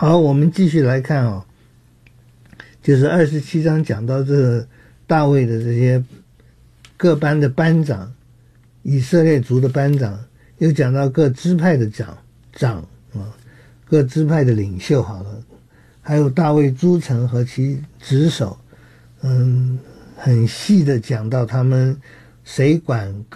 好，我们继续来看哦，就是27章讲到这个大卫的这些各班的班长，以色列族的班长，又讲到各支派的长啊，各支派的领袖好了，还有大卫诸城和其职守，很细的讲到他们谁管